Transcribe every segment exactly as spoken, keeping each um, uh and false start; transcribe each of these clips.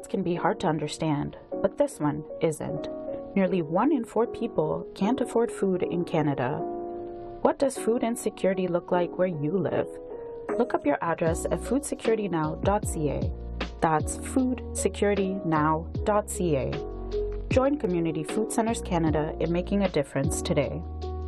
words can be hard to understand, but this one isn't. Nearly one in four people can't afford food in Canada. What does food insecurity look like where you live? Look up your address at food security now dot c a. That's food security now dot c a. Join Community Food Centres Canada in making a difference today.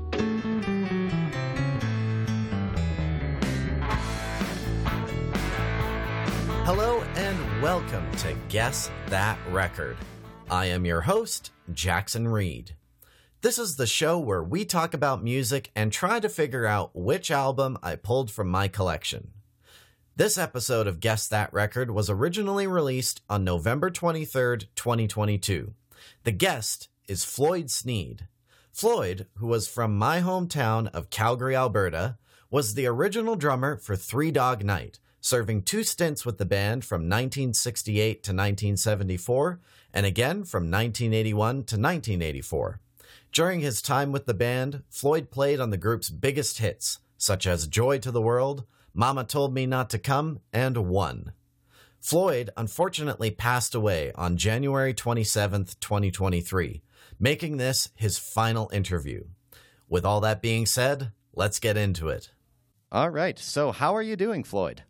Hello and welcome to Guess That Record. I am your host, Jackson Reed. This is the show where we talk about music and try to figure out which album I pulled from my collection. This episode of Guess That Record was originally released on November twenty-third, twenty twenty-two. The guest is Floyd Sneed. Floyd, who was from my hometown of Calgary, Alberta, was the original drummer for Three Dog Night, serving two stints with the band from nineteen sixty-eight to nineteen seventy-four, and again from nineteen eighty-one to nineteen eighty-four. During his time with the band, Floyd played on the group's biggest hits, such as Joy to the World, Mama Told Me Not to Come, and One. Floyd unfortunately passed away on January twenty-seventh, twenty twenty-three, making this his final interview. With all that being said, let's get into it. All right, so how are you doing, Floyd?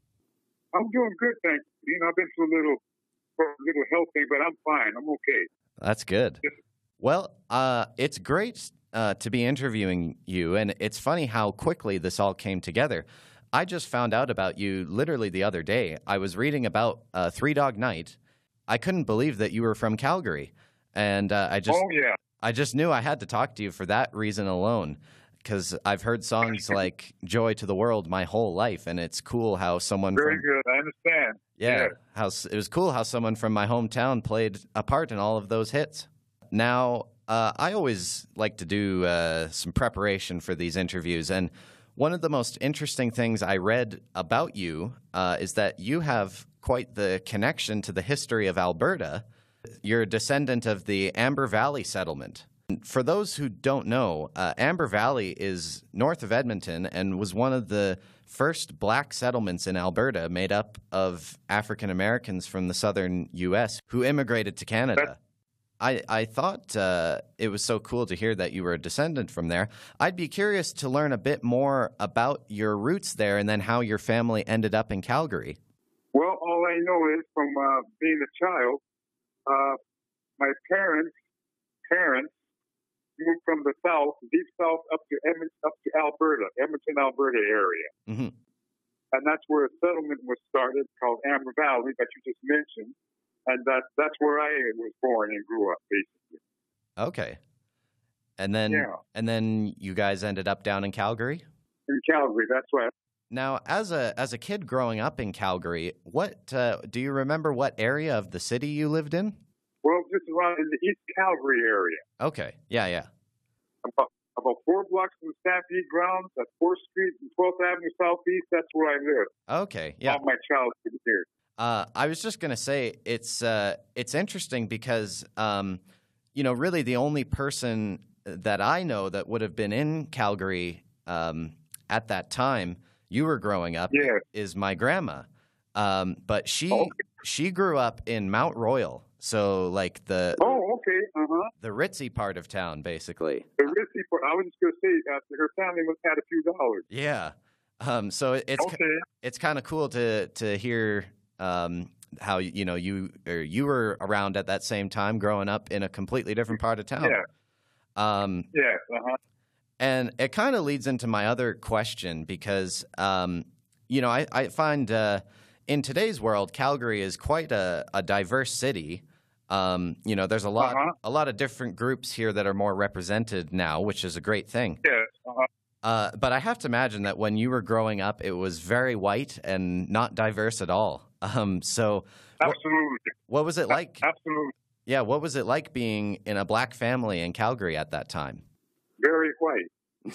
I'm doing good, thanks. You know, I've been through a little, a little health thing, but I'm fine. I'm okay. That's good. Well, uh, it's great uh, to be interviewing you, and it's funny how quickly this all came together. I just found out about you literally the other day. I was reading about uh, Three Dog Night. I couldn't believe that you were from Calgary, and uh, I just, oh yeah, I just knew I had to talk to you for that reason alone, because I've heard songs like Joy to the World my whole life, and it's cool how someone very from, good. I understand. Yeah, yeah. How it was cool how someone from my hometown played a part in all of those hits. Now, uh, I always like to do uh, some preparation for these interviews, and one of the most interesting things I read about you uh, is that you have quite the connection to the history of Alberta. You're a descendant of the Amber Valley settlement. For those who don't know, uh, Amber Valley is north of Edmonton and was one of the first black settlements in Alberta made up of African Americans from the southern U S who immigrated to Canada. I, I thought uh, it was so cool to hear that you were a descendant from there. I'd be curious to learn a bit more about your roots there and then how your family ended up in Calgary. Well, all I know is from uh, being a child, uh, my parents, parents, moved from the south, deep south, up to Edmonton, up to Alberta, Edmonton, Alberta area. Mm-hmm. And that's where a settlement was started called Amber Valley that you just mentioned. And that, that's where I was born and grew up, basically. Okay. And then, yeah. and then you guys ended up down in Calgary? In Calgary, that's right. Now, as a as a kid growing up in Calgary, what uh, do you remember what area of the city you lived in? Well, just around in the East Calgary area. Okay. Yeah, yeah. About, about four blocks from the Stampede grounds, at fourth Street and twelfth Avenue Southeast, that's where I live. Okay, yeah. All my childhood years. Uh, I was just going to say it's uh, it's interesting because, um, you know, really the only person that I know that would have been in Calgary um, at that time you were growing up yes. is my grandma. Um, but she okay. she grew up in Mount Royal, so like the oh okay uh-huh. the ritzy part of town, basically. The ritzy part. I was just going to say uh, her family must have had a few dollars. Yeah. Um, so it's okay. it's kind of cool to to hear. Um, how you know you or you were around at that same time, growing up in a completely different part of town. Yeah. Um, yes. Uh-huh. And it kind of leads into my other question because um, you know I, I find uh, in today's world Calgary is quite a, a diverse city. Um, you know, there's a lot uh-huh. a lot of different groups here that are more represented now, which is a great thing. Yes. Uh-huh. Uh, but I have to imagine that when you were growing up, it was very white and not diverse at all. Um, so, absolutely. What, what was it like? Absolutely. Yeah, what was it like being in a black family in Calgary at that time? Very white.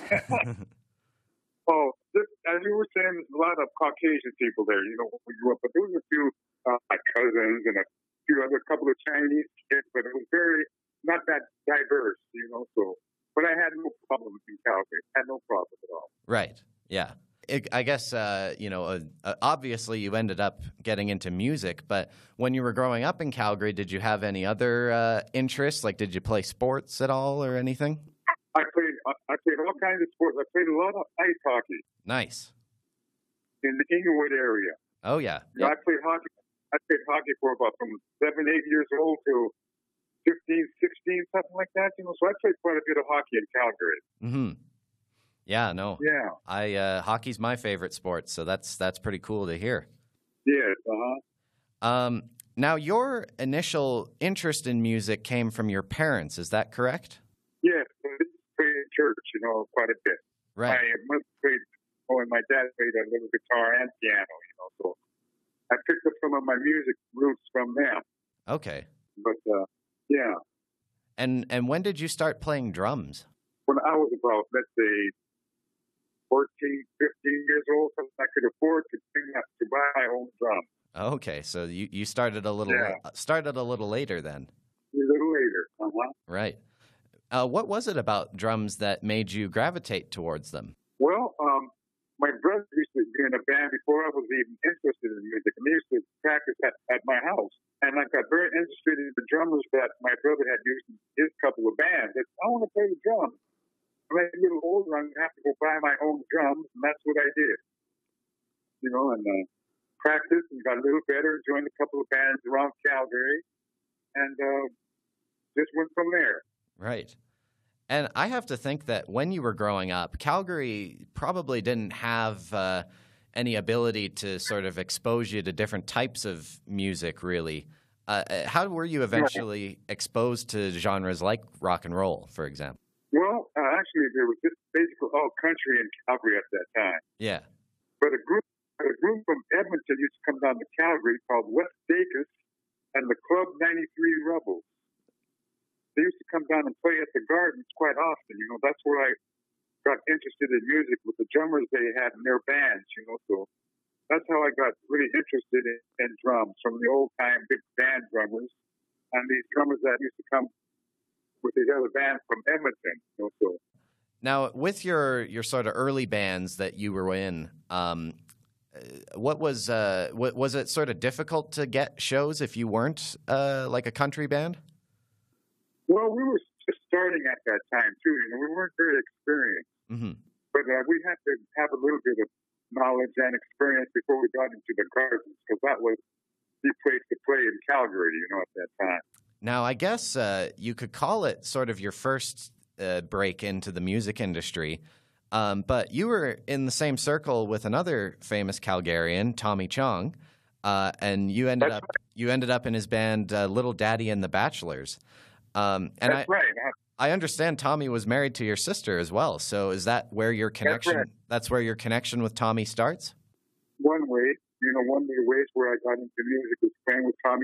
oh, this, as you were saying, there's a lot of Caucasian people there. You know, when we grew up, but there was a few uh, my cousins and a few other couple of Chinese kids, but it was very not that diverse. You know, so. But I had no problem in Calgary. I had no problem at all. Right. Yeah. It, I guess, uh, you know, uh, uh, obviously you ended up getting into music. But when you were growing up in Calgary, did you have any other uh, interests? Like, did you play sports at all or anything? I played I played all kinds of sports. I played a lot of ice hockey. Nice. In the Inglewood area. Oh, yeah. You know, I played hockey. I played hockey for about from seven, eight years old to fifteen, sixteen, something like that. You know, so I played quite a bit of hockey in Calgary. Mm-hmm. Yeah, no. Yeah. I uh, hockey's my favorite sport, so that's that's pretty cool to hear. Yes. Uh huh. Um. Now, your initial interest in music came from your parents. Is that correct? Yes. I played in church, you know, quite a bit. Right. My mother played. Oh, and my dad played a little guitar and piano. You know, so I picked up some of my music roots from them. Okay. But uh, yeah. And and when did you start playing drums? When I was about, let's say, fourteen, fifteen years old, I could afford to bring up to buy my own drum. Okay, so you, you started a little Yeah. started a little later then. A little later. Uh-huh. Right. Uh, what was it about drums that made you gravitate towards them? Well, um, my brother used to be in a band before I was even interested in music, and they used to practice at, at my house. And I got very interested in the drummers that my brother had used in his couple of bands. I said, I want to play the drums. When I was a little older, I'm going to have to go buy my own drums, and that's what I did. You know, and uh, practiced and got a little better, joined a couple of bands around Calgary, and uh, just went from there. Right. And I have to think that when you were growing up, Calgary probably didn't have uh, any ability to sort of expose you to different types of music, really. Uh, how were you eventually exposed to genres like rock and roll, for example? Well, uh, actually, there was just basically all country in Calgary at that time. Yeah. But a group, a group from Edmonton used to come down to Calgary called West Dacus and the Club ninety-three Rebels. They used to come down and play at the Gardens quite often. You know, that's where I got interested in music with the drummers they had in their bands, you know. So that's how I got really interested in, in drums, from the old-time big band drummers and these drummers that used to come with these other bands from Edmonton, you know. So now, with your, your sort of early bands that you were in, um, what was uh, what, was it sort of difficult to get shows if you weren't uh, like a country band? Well, we were just starting at that time, too. You know, we weren't very experienced. Mm-hmm. But uh, we had to have a little bit of knowledge and experience before we got into the Gardens, because that was the place to play in Calgary, you know, at that time. Now, I guess uh, you could call it sort of your first uh, break into the music industry, um, but you were in the same circle with another famous Calgarian, Tommy Chong, uh, and you ended That's up right. you ended up in his band uh, Little Daddy and the Bachelors. Um, and That's I, right. I understand Tommy was married to your sister as well. So is that where your connection? right. That's where your connection with Tommy starts. One way, you know, one of the ways where I got into music was playing with Tommy.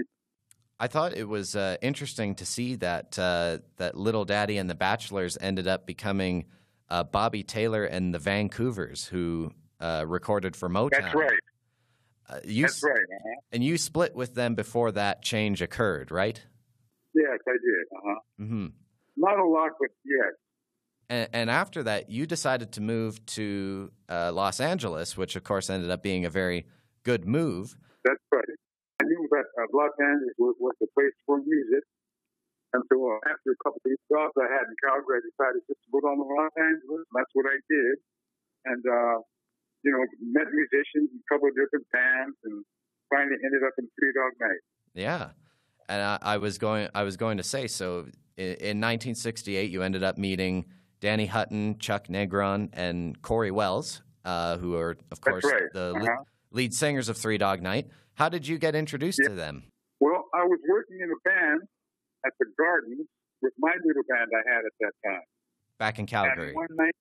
I thought it was uh, interesting to see that uh, that Little Daddy and the Bachelors ended up becoming uh, Bobby Taylor and the Vancouvers, who uh, recorded for Motown. That's right. Uh, you That's right. Uh-huh. And you split with them before that change occurred, right? Yes, I did. Uh-huh. Mm-hmm. Not a lot, but yes. And, and after that, you decided to move to uh, Los Angeles, which, of course, ended up being a very good move. That's right. I knew that uh, Los Angeles was, was the place for music. And so uh, after a couple of these jobs I had in Calgary, I decided just to go down to Los Angeles. And that's what I did. And, uh, you know, met musicians in a couple of different bands and finally ended up in Three Dog Night. Yeah. And I, I was going I was going to say, so in, in nineteen sixty-eight, you ended up meeting Danny Hutton, Chuck Negron, and Corey Wells, uh, who are, of course, That's right. the uh-huh. lead, lead singers of Three Dog Night. How did you get introduced Yeah. to them? Well, I was working in a band at the Gardens with my little band I had at that time. Back in Calgary. And one night,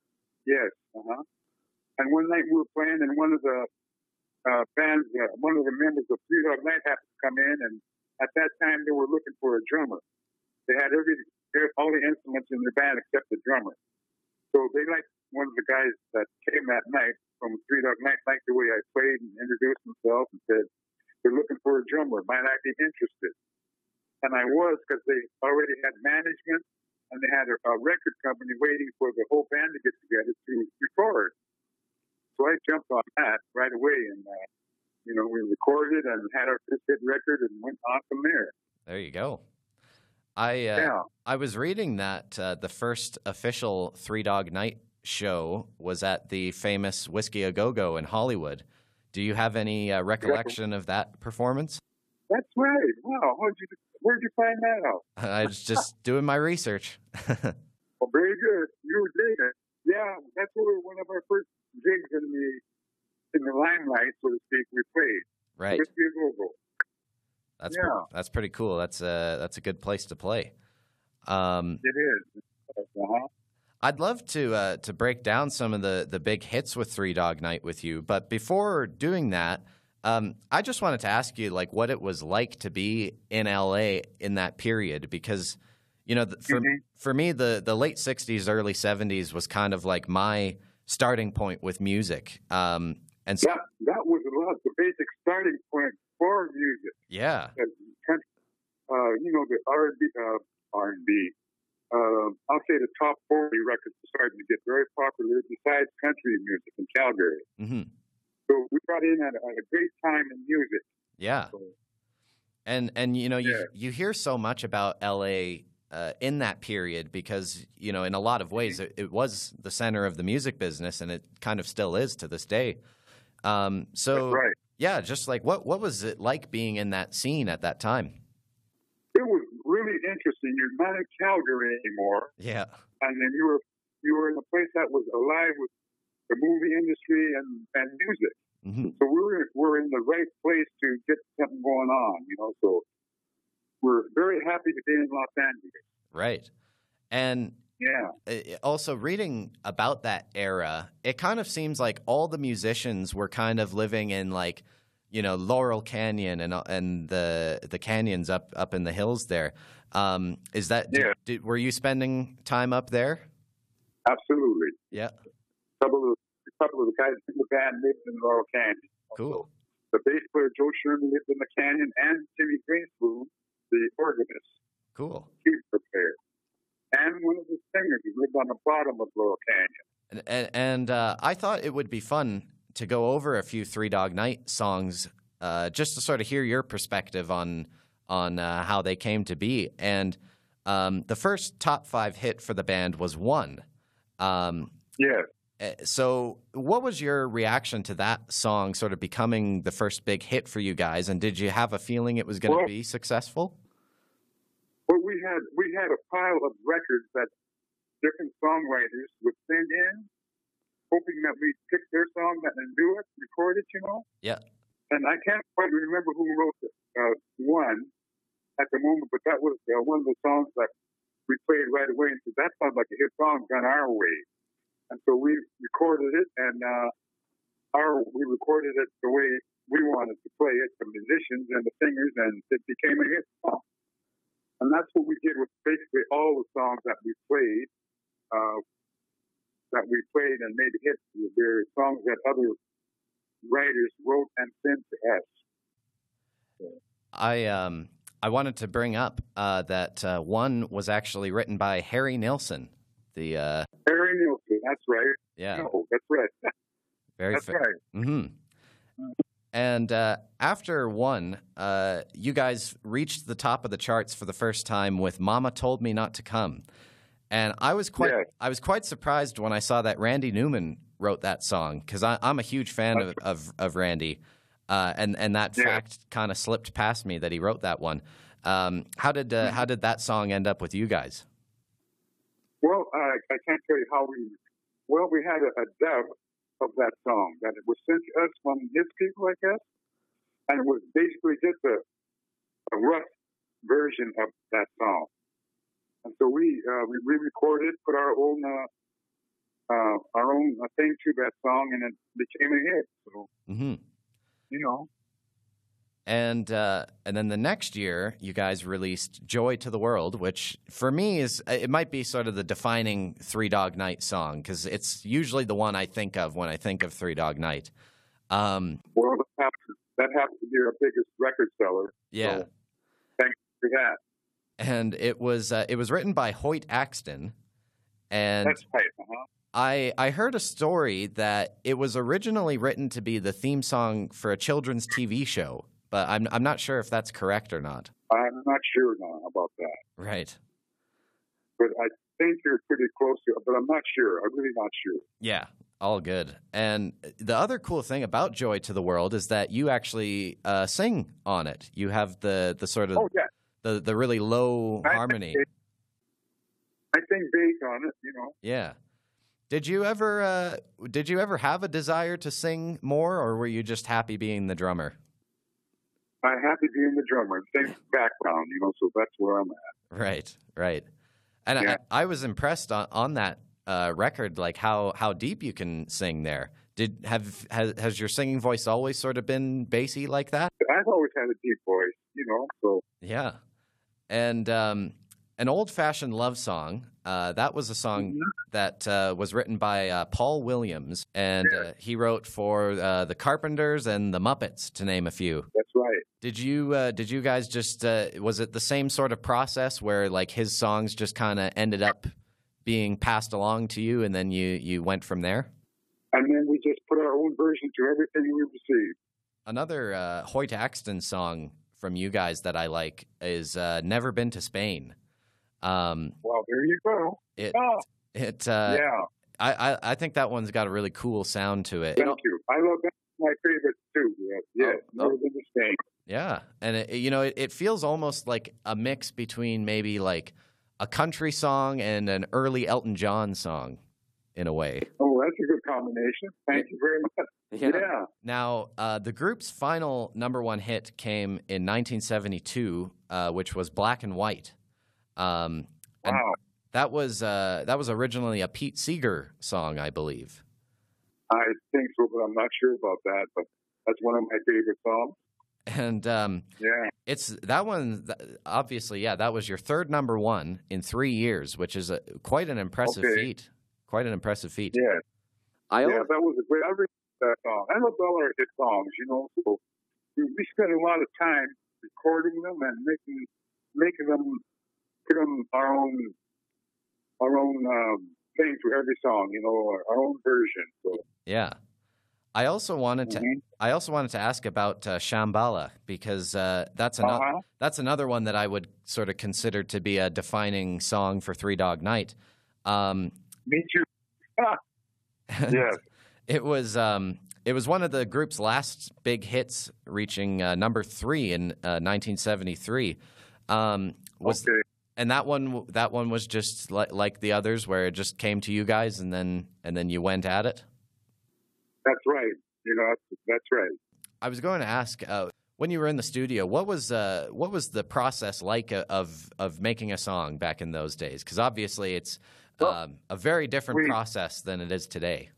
yes, uh-huh. And one night we were playing, and one of the uh, bands, uh, one of the members of Three Dog Night happened to come in, and at that time they were looking for a drummer. They had every all the instruments in the band except the drummer. So they liked one of the guys that came that night from Three Dog Night, liked the way I played and introduced himself and said, "They're looking for a drummer. Might I be interested?" And I was, because they already had management and they had a, a record company waiting for the whole band to get together to record. So I jumped on that right away, and uh, you know, we recorded and had our first hit record and went on from there. There you go. I uh, yeah. I was reading that uh, the first official Three Dog Night show was at the famous Whiskey A Go Go in Hollywood. Do you have any uh, recollection of that performance? That's right. Wow. How'd you, where'd you find that out? I was just doing my research. Well, very good. You were doing it. Yeah, that's where one of our first gigs in the in the limelight, so to speak, we played. Right. Whiskey A Go Go. That's yeah. pre- that's pretty cool. That's a that's a good place to play. Um, it is. Uh-huh. I'd love to uh, to break down some of the, the big hits with Three Dog Night with you, but before doing that, um, I just wanted to ask you like what it was like to be in L A in that period, because you know for mm-hmm. for me the the late sixties, early seventies was kind of like my starting point with music. Um, and so, that that was a lot the basic starting point for music. Yeah. Uh, you know, the R and B, uh, R and B. Uh, I'll say the top forty records are starting to get very popular besides country music in Calgary. Mm-hmm. So we got in at a, at a great time in music. Yeah. So, and, and you know, you, yeah. you hear so much about L A uh, in that period because, you know, in a lot of ways it, it was the center of the music business, and it kind of still is to this day. Um, so, That's right. yeah, just like what, what was it like being in that scene at that time? It was really interesting. You're not in Calgary anymore. Yeah. And then you were you were in a place that was alive with the movie industry and, and music. Mm-hmm. So we were we're in the right place to get something going on, you know. So we're very happy to be in Los Angeles. Right. And yeah. Also, reading about that era, it kind of seems like all the musicians were kind of living in like, you know, Laurel Canyon and and the the canyons up, up in the hills there. Um, is that yeah. did, did, were you spending time up there? Absolutely. Yeah. A couple of a couple of the guys in the band lived in Laurel Canyon. Cool. The bass player Joe Sherman lived in the canyon, and Jimmy Greenspoon, the organist. Cool. Keyboard player. And one of the singers who lived on the bottom of Laurel Canyon. And and, and uh, I thought it would be fun to go over a few Three Dog Night songs, uh, just to sort of hear your perspective on on uh, how they came to be. And um, the first top five hit for the band was One. Um, yeah. So what was your reaction to that song sort of becoming the first big hit for you guys? And did you have a feeling it was going to well, be successful? Well, we had we had a pile of records that different songwriters would send in, hoping that we'd pick their song and do it, record it, you know? Yeah. And I can't quite remember who wrote the, uh, one at the moment, but that was uh, one of the songs that we played right away and said, that sounds like a hit song gone our way. And so we recorded it, and uh, our we recorded it the way we wanted to play it, the musicians and the singers, and it became a hit song. And that's what we did with basically all the songs that we played, uh, that we played and made hits. They're songs that other writers wrote and sent to us. I um I wanted to bring up uh, that uh, One was actually written by Harry Nilsson. The uh, Harry Nilsson, that's right. Yeah, no, that's right. Very that's fa- right. Mm-hmm. And uh, after One, uh, you guys reached the top of the charts for the first time with "Mama Told Me Not to Come," and I was quite yeah. I was quite surprised when I saw that Randy Newman wrote that song, because I'm a huge fan of, of, of Randy, uh, and and that yeah. fact kind of slipped past me that he wrote that one. Um, how did uh, how did that song end up with you guys? Well, uh, I can't tell you how we. Well, we had a, a dub of that song that it was sent to us from his people, I guess, and it was basically just a, a rough version of that song. And so we uh, we re-recorded, put our own uh, uh, our own thing to that song, and it became a hit. So, mm-hmm. you know. And uh, and then the next year, you guys released "Joy to the World," which for me is it might be sort of the defining Three Dog Night song, because it's usually the one I think of when I think of Three Dog Night. Um, well, that happens, that happens to be our biggest record seller. Yeah. So thanks for that. And it was uh, it was written by Hoyt Axton, and that's right. Uh-huh. I I heard a story that it was originally written to be the theme song for a children's T V show, but I'm I'm not sure if that's correct or not. I'm not sure now about that. Right. But I think you're pretty close to it, but I'm not sure. I'm really not sure. Yeah, all good. And the other cool thing about Joy to the World is that you actually uh, sing on it. You have the, the sort of oh, yeah. the, the really low I harmony. Think, I sing bass on it, you know. Yeah. Did you ever uh, did you ever have a desire to sing more, or were you just happy being the drummer? I'm happy being the drummer. Same background, you know, so that's where I'm at. Right, right. And yeah. I, I was impressed on, on that uh, record, like how, how deep you can sing there. Did have has, has your singing voice always sort of been bassy like that? I've always had a deep voice, you know. So yeah, and um, an old-fashioned love song. Uh, that was a song mm-hmm. that uh, was written by uh, Paul Williams, and yeah. uh, he wrote for uh, the Carpenters and the Muppets, to name a few. That's right. Did you uh, did you guys just uh, was it the same sort of process where like his songs just kind of ended up being passed along to you, and then you you went from there? And then we just put our own version to everything we received. Another uh, Hoyt Axton song from you guys that I like is uh, "Never Been to Spain." Um, well, there you go. It oh. it uh, yeah. I, I I think that one's got a really cool sound to it. Thank you. you. I love that. My favorite too. Yeah, yeah. Oh, Never oh. Been to Spain. Yeah, and it, you know, it, it feels almost like a mix between maybe like a country song and an early Elton John song, in a way. Oh, that's a good combination. Thank you very much. Yeah. yeah. Now, uh, the group's final number one hit came in nineteen seventy-two, uh, which was "Black and White." Um, and wow. That was uh, that was originally a Pete Seeger song, I believe. I think so, but I'm not sure about that. But that's one of my favorite songs. And um, yeah, it's that one. Obviously, yeah, that was your third number one in three years, which is a, quite an impressive okay. feat. Quite an impressive feat. Yeah, I yeah, that was a great. I really that song. I love all our hit songs. You know, so we, we spent a lot of time recording them and making making them put them our own our own um, thing to every song. You know, our, our own version. So yeah. I also wanted to. Mm-hmm. I also wanted to ask about uh, Shambhala because uh, that's another. Uh-huh. That's another one that I would sort of consider to be a defining song for Three Dog Night. Um, Me too. Yes. It was. Um, it was one of the group's last big hits, reaching uh, number three in uh, nineteen seventy-three. Um, was okay. And that one. That one was just li- like the others, where it just came to you guys, and then and then you went at it. That's right. You know, that's, that's right. I was going to ask, uh, when you were in the studio, what was uh, what was the process like of of making a song back in those days? Because obviously it's well, um, a very different we, process than it is today.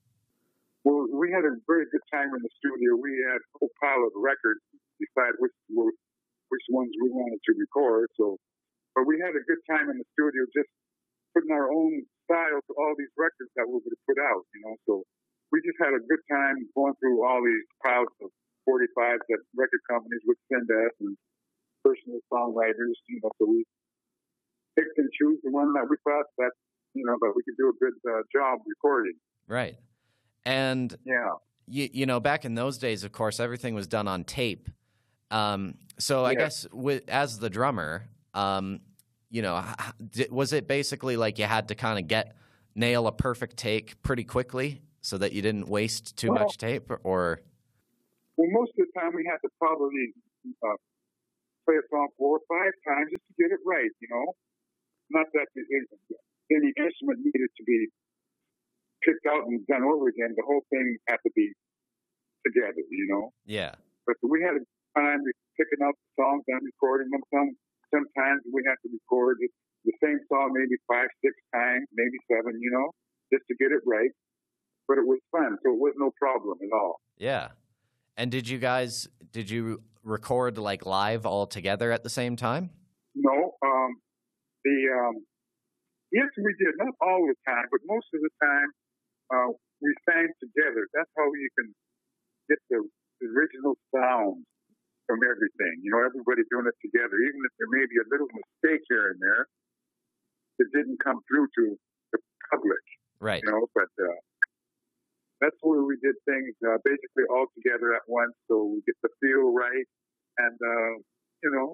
Well, we had a very good time in the studio. We had a whole pile of records to decide which which ones we wanted to record. So, but we had a good time in the studio, just putting our own style to all these records that we would put out. You know, so. We just had a good time going through all these piles of forty-fives that record companies would send us and personal songwriters, you know, so we picked and choose the one that we thought that, you know, that we could do a good uh, job recording. Right. And, yeah, you, you know, back in those days, of course, everything was done on tape. Um, so I yeah. guess with, as the drummer, um, you know, was it basically like you had to kind of get, nail a perfect take pretty quickly? So that you didn't waste too well, much tape, or? Well, most of the time we had to probably uh, play a song four or five times just to get it right, you know? Not that the, any instrument needed to be picked out and done over again. The whole thing had to be together, you know? Yeah. But we had a time picking out the songs and recording them. Some, sometimes we had to record the same song maybe five, six times, maybe seven, you know, just to get it right. But it was fun, so it was no problem at all. Yeah. And did you guys, did you record like live all together at the same time? No. Um, the um, yes, we did. Not all the time, but most of the time uh, we sang together. That's how you can get the original sound from everything. You know, everybody doing it together. Even if there may be a little mistake here and there, it didn't come through to the public. Right. You know, but uh, that's where we did things uh, basically all together at once, so we get the feel right, and uh, you know,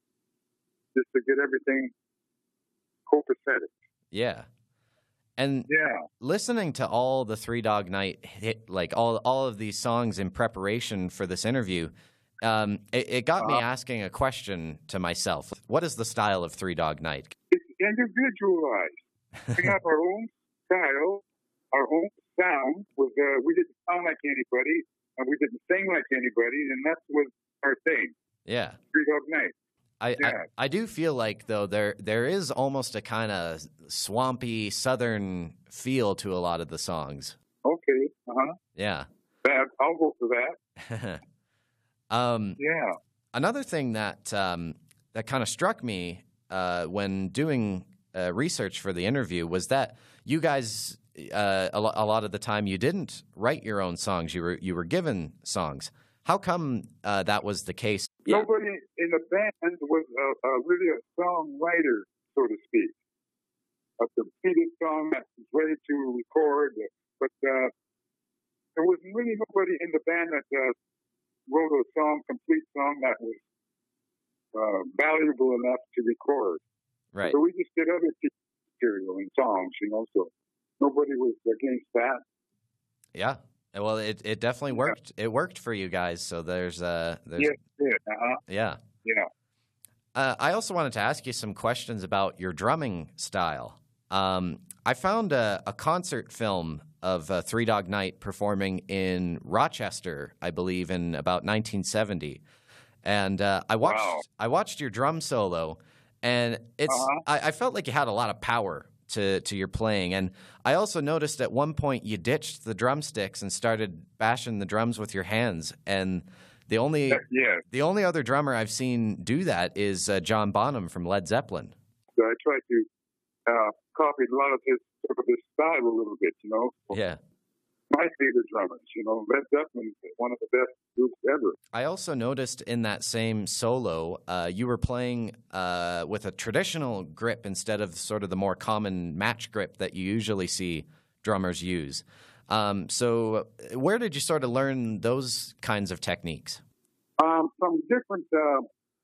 just to get everything copacetic. Yeah. And yeah. listening to all the Three Dog Night hit, like all all of these songs in preparation for this interview, um, it, it got uh-huh. me asking a question to myself. What is the style of Three Dog Night? It's individualized. We have our own style, our own sound. With uh, we didn't sound like anybody, and we didn't sing like anybody, and that's was our thing. Yeah. Three Dog Night. I, yeah. I I do feel like, though, there there is almost a kind of swampy southern feel to a lot of the songs. Okay. Uh-huh. Yeah. I'll go for that. um, yeah. Another thing that um, that kind of struck me uh, when doing uh, research for the interview was that you guys, uh, a, lo- a lot of the time, you didn't write your own songs. You were you were given songs. How come uh, that was the case? Nobody in the band was a, a really a songwriter, so to speak. A completed song that was ready to record, but uh, there was really nobody in the band that uh, wrote a song, complete song that was uh, valuable enough to record. Right. So we just did other material and songs, you know. So nobody was against that. Yeah. Well, it, it definitely worked. Yeah. It worked for you guys. So there's uh there's yes, yeah, uh-huh. yeah, yeah. Uh, I also wanted to ask you some questions about your drumming style. Um, I found a, a concert film of uh, Three Dog Night performing in Rochester, I believe, in about nineteen seventy, and uh, I watched wow. I watched your drum solo, and it's uh-huh. I, I felt like you had a lot of power to to your playing. And I also noticed at one point you ditched the drumsticks and started bashing the drums with your hands. And the only yeah. the only other drummer I've seen do that is uh, John Bonham from Led Zeppelin. So I tried to uh, copy a lot of his sort of his style a little bit, you know. Yeah. My favorite drummers, you know, Led Zeppelin is one of the best groups ever. I also noticed in that same solo, uh, you were playing uh, with a traditional grip instead of sort of the more common match grip that you usually see drummers use. Um, so where did you sort of learn those kinds of techniques? Um, from different, uh,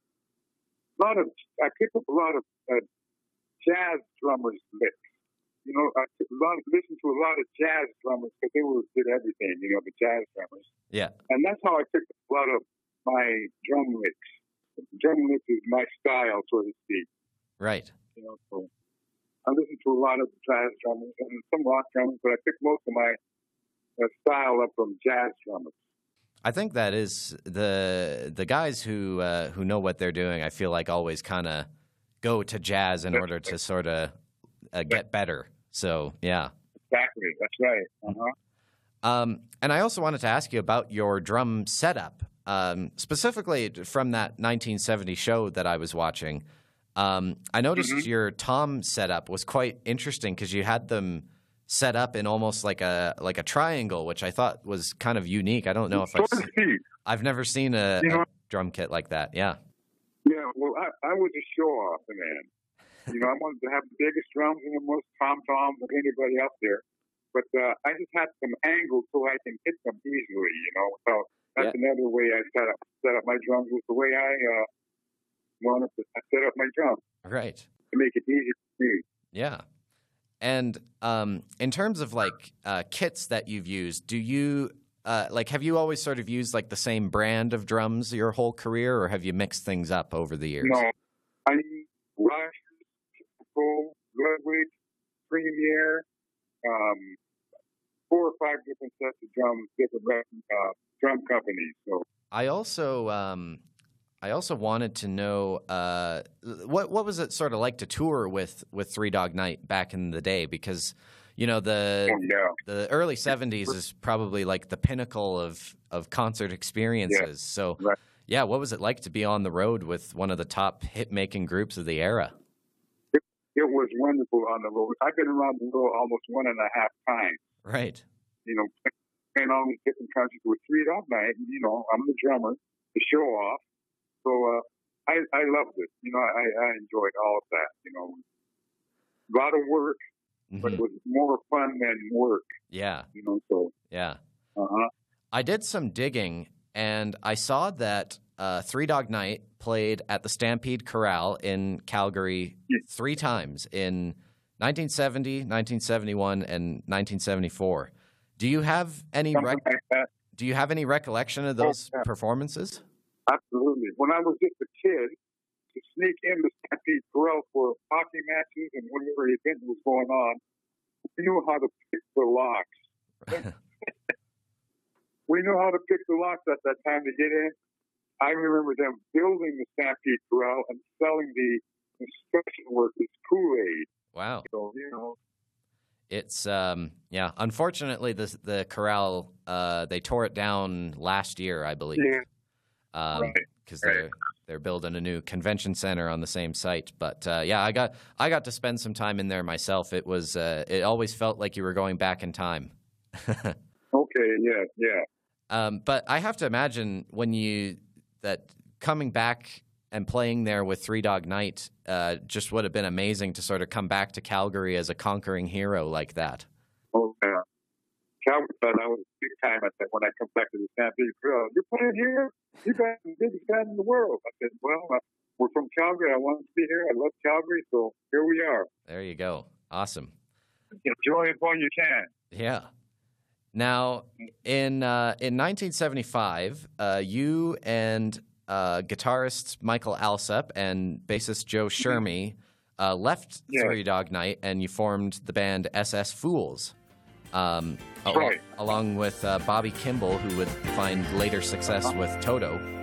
lot of, I picked up a lot of uh, jazz drummers' licks. You know, I listened to a lot of jazz drummers because they were did everything. You know, the jazz drummers. Yeah. And that's how I picked up a lot of my drum licks. Drum licks is my style, so to speak. Right. You know, so I listened to a lot of jazz drummers and some rock drummers, but I picked most of my uh, style up from jazz drummers. I think that is the the guys who uh, who know what they're doing. I feel like always kind of go to jazz in order to sort of uh, get better. So, yeah. Exactly. That's right. Uh-huh. Um, and I also wanted to ask you about your drum setup, um, specifically from that nineteen seventy show that I was watching. Um, I noticed mm-hmm. your tom setup was quite interesting because you had them set up in almost like a like a triangle, which I thought was kind of unique. I don't know if I've seen, I've never seen a, you know, a drum kit like that. Yeah. Yeah. Well, I, I was a show off man. You know, I wanted to have the biggest drums and the most tom-toms of anybody out there. But uh, I just had some angles so I can hit them easily, you know. So that's yeah. another way I set up set up my drums was the way I uh, wanted to set up my drums. Right. To make it easy for me. Yeah. And um, in terms of, like, uh, kits that you've used, do you, uh, like, have you always sort of used, like, the same brand of drums your whole career, or have you mixed things up over the years? No. I use Rush. Ludwig, Premier, um, four or five different sets of drums, different uh, drum companies. So I also, um, I also wanted to know uh, what what was it sort of like to tour with, with Three Dog Night back in the day? Because you know the oh, yeah. the early seventies is probably like the pinnacle of, of concert experiences. Yeah. So right. yeah, what was it like to be on the road with one of the top hit making groups of the era? It was wonderful on the road. I've been around the world almost one and a half times. Right. You know, playing all these different countries with Three Dog Night. You know, I'm the drummer, the show off. So uh, I I loved it. You know, I, I enjoyed all of that. You know, a lot of work, mm-hmm. but it was more fun than work. Yeah. You know, so. Yeah. Uh-huh. I did some digging, and I saw that uh, Three Dog Night played at the Stampede Corral in Calgary yeah. three times in nineteen seventy, nineteen seventy-one, and nineteen seventy-four. Do you have any rec- like that. Do you have any recollection of those oh, yeah. performances? Absolutely. When I was just a kid, to sneak into Stampede Corral for hockey matches and whatever event was going on, we knew how to pick the locks. We knew how to pick the locks at that time to get in. I remember them building the Stampede Corral and selling the construction workers Kool-Aid. Wow. So, you know. It's, um, yeah, unfortunately, the, the corral, uh, they tore it down last year, I believe. Yeah. Um, right. Because right. they're, they're building a new convention center on the same site. But, uh, yeah, I got I got to spend some time in there myself. It was, uh, it always felt like you were going back in time. Okay, yeah, yeah. Um, but I have to imagine when you, that coming back and playing there with Three Dog Night uh, just would have been amazing to sort of come back to Calgary as a conquering hero like that. Oh, yeah. Calgary thought I was big time at that when I come back to the Stampede Corral. You're playing here? You're the biggest band in the world. I said, well, uh, we're from Calgary. I want to be here. I love Calgary, so here we are. There you go. Awesome. Enjoy it while you can. Yeah. Now, in uh, in nineteen seventy-five, uh, you and uh, guitarist Michael Alsop and bassist Joe Shermy uh, left yeah. Three Dog Night, and you formed the band S S Fools, um, right. al- along with uh, Bobby Kimball, who would find later success uh-huh. with Toto.